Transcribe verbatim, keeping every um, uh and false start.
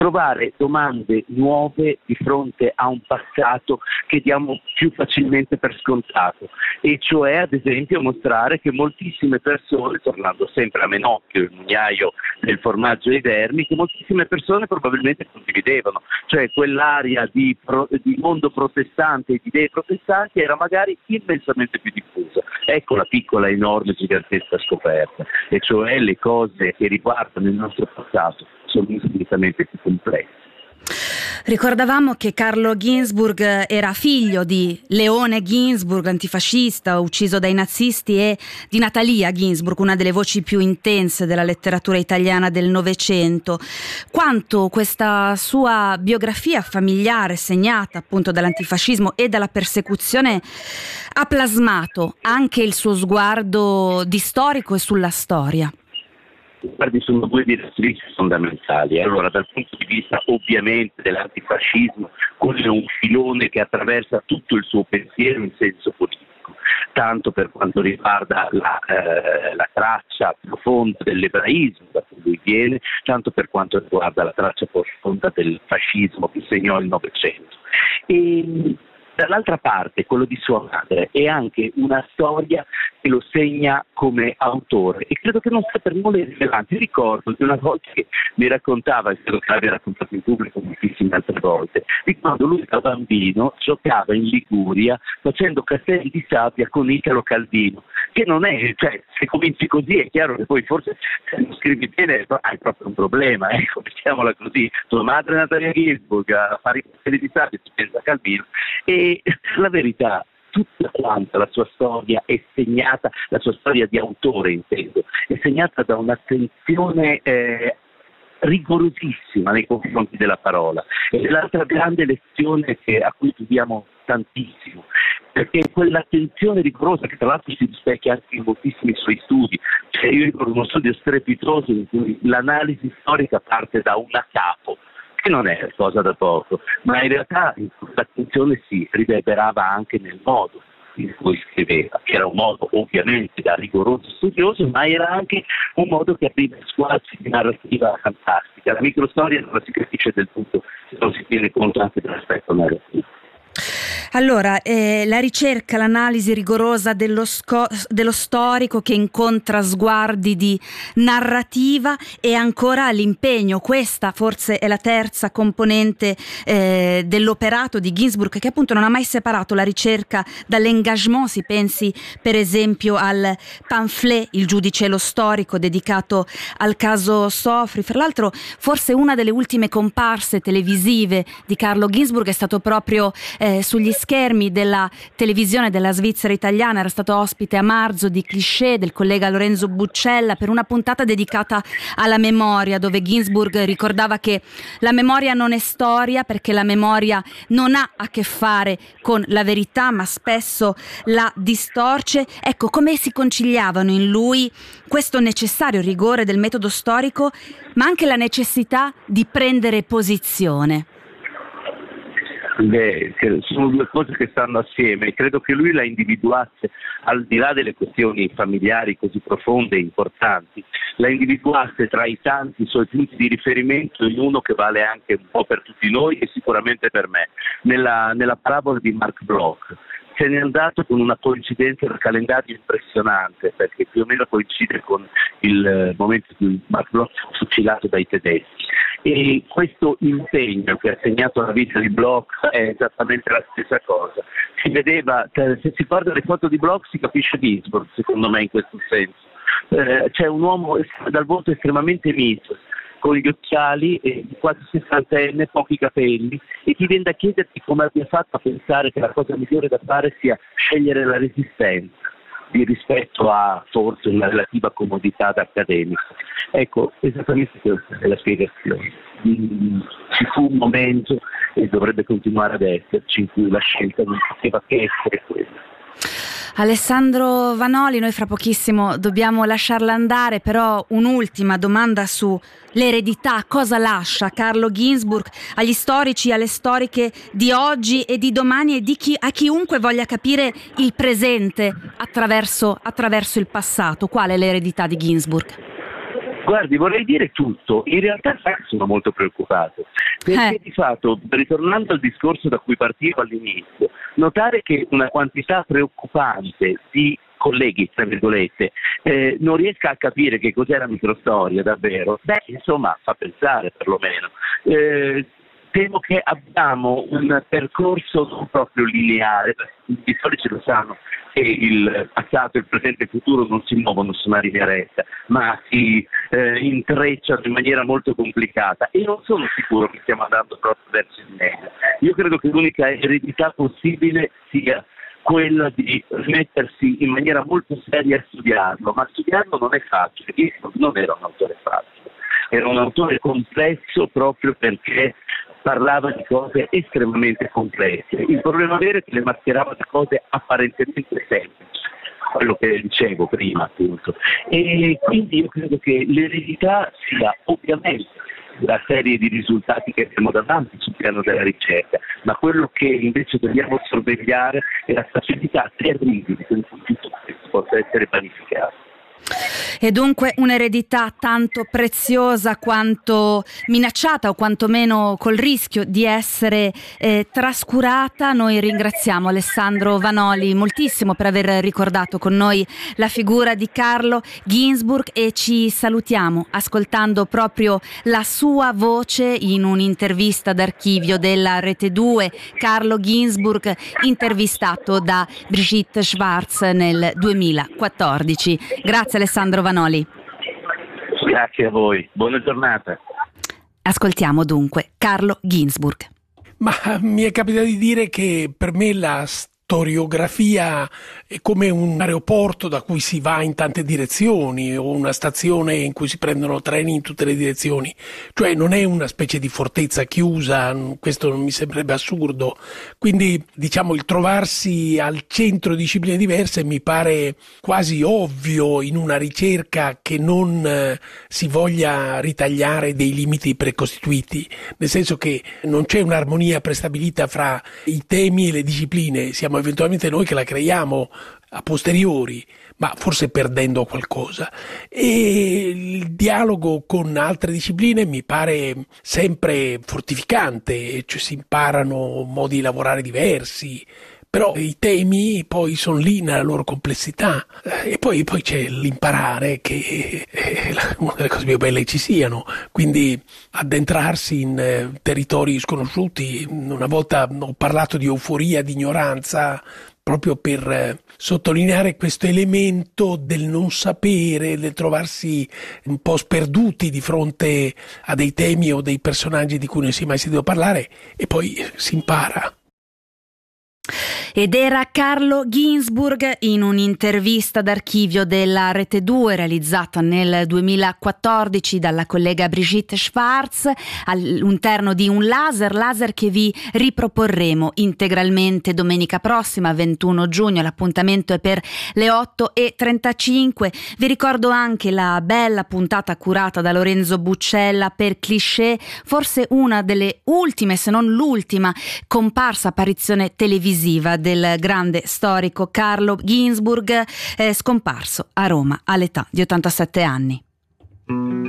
trovare domande nuove di fronte a un passato che diamo più facilmente per scontato, e cioè ad esempio mostrare che moltissime persone, tornando sempre a Menocchio, il mugnaio del formaggio e i vermi, che moltissime persone probabilmente condividevano, cioè quell'area di, pro, di mondo protestante e di idee protestanti era magari immensamente più diffusa. Ecco la piccola, enorme, gigantesca scoperta, e cioè le cose che riguardano il nostro passato sono infinitamente più complesse. Ricordavamo che Carlo Ginzburg era figlio di Leone Ginzburg, antifascista, ucciso dai nazisti, e di Natalia Ginzburg, una delle voci più intense della letteratura italiana del Novecento. Quanto questa sua biografia familiare, segnata appunto dall'antifascismo e dalla persecuzione, ha plasmato anche il suo sguardo di storico e sulla storia? Guardi, sono due direttrici fondamentali. Allora, dal punto di vista ovviamente dell'antifascismo, quello è un filone che attraversa tutto il suo pensiero in senso politico, tanto per quanto riguarda la, eh, la traccia profonda dell'ebraismo da cui lui viene, tanto per quanto riguarda la traccia profonda del fascismo che segnò il Novecento. E dall'altra parte, quello di sua madre è anche una storia che lo segna come autore, e credo che non sia per nulla irrilevante. Io ricordo che una volta che mi raccontava, e credo che l'abbia raccontato in pubblico moltissime altre volte, di quando lui da bambino giocava in Liguria facendo castelli di sabbia con Italo Calvino, che non è, cioè, se cominci così è chiaro che poi forse se non scrivi bene hai proprio un problema, ecco, mettiamola così. Tua madre Natalia Ginzburg a fare i castelli di sabbia, si pensa a Calvino, e la verità, tutta quanta la sua storia è segnata, la sua storia di autore intendo, è segnata da un'attenzione eh, rigorosissima nei confronti della parola. Ed è l'altra grande lezione che, a cui dobbiamo tantissimo, perché quell'attenzione rigorosa che tra l'altro si rispecchia anche in moltissimi suoi studi, cioè io ricordo uno studio strepitoso in cui l'analisi storica parte da un a capo, che non è cosa da poco, ma in realtà l'attenzione si riverberava anche nel modo in cui scriveva, che era un modo ovviamente da rigoroso studioso, ma era anche un modo che apriva spazi di narrativa fantastica. La microstoria non la si capisce del tutto se non si tiene conto anche dell'aspetto narrativo. Allora, eh, la ricerca, l'analisi rigorosa dello, sco- dello storico che incontra sguardi di narrativa, e ancora l'impegno. Questa forse è la terza componente eh, dell'operato di Ginzburg, che appunto non ha mai separato la ricerca dall'engagement. Si pensi per esempio al pamphlet Il giudice e lo storico, dedicato al caso Sofri. Fra l'altro forse una delle ultime comparse televisive di Carlo Ginzburg è stato proprio eh, sugli schermi della televisione della Svizzera italiana. Era stato ospite a marzo di Cliché del collega Lorenzo Buccella per una puntata dedicata alla memoria, dove Ginzburg ricordava che la memoria non è storia, perché la memoria non ha a che fare con la verità, ma spesso la distorce. Ecco, come si conciliavano in lui questo necessario rigore del metodo storico, ma anche la necessità di prendere posizione? Beh, sono due cose che stanno assieme. Credo che lui la individuasse, al di là delle questioni familiari così profonde e importanti, la individuasse tra i tanti suoi punti di riferimento in uno che vale anche un po' per tutti noi e sicuramente per me, nella, nella parabola di Marc Bloch. Se n'è andato con una coincidenza del calendario impressionante, perché più o meno coincide con il momento in cui Marc Bloch fu fucilato dai tedeschi. E questo impegno che ha segnato la vita di Bloch è esattamente la stessa cosa. Si vedeva, se si guarda le foto di Bloch si capisce Ginzburg, secondo me, in questo senso. Eh, c'è un uomo dal volto estremamente mito, con gli occhiali, eh, quasi sessantenne, pochi capelli, e ti viene da chiederti come abbia fatto a pensare che la cosa migliore da fare sia scegliere la resistenza di rispetto a forse una relativa comodità d'accademico. Ecco, esattamente questa è la spiegazione. Mm, ci fu un momento, e dovrebbe continuare ad esserci, in cui la scelta non poteva che essere quella. Alessandro Vanoli, noi fra pochissimo dobbiamo lasciarla andare, però un'ultima domanda su l'eredità. Cosa lascia Carlo Ginzburg agli storici, alle storiche di oggi e di domani, e di chi, a chiunque voglia capire il presente attraverso, attraverso il passato? Qual è l'eredità di Ginzburg? Guardi, vorrei dire tutto. In realtà sono molto preoccupato, perché Eh. di fatto, ritornando al discorso da cui partivo all'inizio, notare che una quantità preoccupante di colleghi, tra virgolette, eh, non riesca a capire che cos'è la microstoria davvero, beh, insomma, fa pensare perlomeno. Eh, temo che abbiamo un percorso non proprio lineare, gli storici lo sanno, che il passato, il presente e il futuro non si muovono su una linea retta, ma si eh, intrecciano in maniera molto complicata, e non sono sicuro che stiamo andando proprio verso il meglio. Io credo che l'unica eredità possibile sia quella di mettersi in maniera molto seria a studiarlo, ma studiarlo non è facile. Io non era un autore facile, era un autore complesso proprio perché parlava di cose estremamente complesse. Il problema vero è che le mascherava da cose apparentemente semplici, quello che dicevo prima appunto. E quindi io credo che l'eredità sia ovviamente la serie di risultati che abbiamo davanti sul piano della ricerca, ma quello che invece dobbiamo sorvegliare è la facilità terribile con cui tutto questo possa essere panificato. E dunque un'eredità tanto preziosa quanto minacciata, o quantomeno col rischio di essere eh, trascurata. Noi ringraziamo Alessandro Vanoli moltissimo per aver ricordato con noi la figura di Carlo Ginzburg, e ci salutiamo ascoltando proprio la sua voce in un'intervista d'archivio della Rete due. Carlo Ginzburg intervistato da Brigitte Schwarz nel duemilaquattordici. Grazie Alessandro Vanoli. Grazie a voi, buona giornata. Ascoltiamo dunque Carlo Ginzburg. Ma mi è capitato di dire che per me la storiografia è come un aeroporto da cui si va in tante direzioni, o una stazione in cui si prendono treni in tutte le direzioni, cioè non è una specie di fortezza chiusa, questo non mi sembrerebbe assurdo. Quindi diciamo il trovarsi al centro di discipline diverse mi pare quasi ovvio in una ricerca che non eh, si voglia ritagliare dei limiti precostituiti, nel senso che non c'è un'armonia prestabilita fra i temi e le discipline, siamo eventualmente noi che la creiamo a posteriori, ma forse perdendo qualcosa. E il dialogo con altre discipline mi pare sempre fortificante, cioè si imparano modi di lavorare diversi, però i temi poi sono lì nella loro complessità, e poi, poi c'è l'imparare, che è una delle cose più belle che ci siano, quindi addentrarsi in eh, territori sconosciuti. Una volta ho parlato di euforia, di ignoranza, proprio per eh, sottolineare questo elemento del non sapere, del trovarsi un po' sperduti di fronte a dei temi o dei personaggi di cui non si è mai sentito parlare, e poi si impara. Ed era Carlo Ginzburg in un'intervista d'archivio della Rete due realizzata nel duemilaquattordici dalla collega Brigitte Schwarz all'interno di un laser, laser che vi riproporremo integralmente domenica prossima, ventuno giugno. L'appuntamento è per le otto e trentacinque. Vi ricordo anche la bella puntata curata da Lorenzo Buccella per Cliché, forse una delle ultime, se non l'ultima, comparsa apparizione televisiva del grande storico Carlo Ginzburg, eh, scomparso a Roma all'età di ottantasette anni.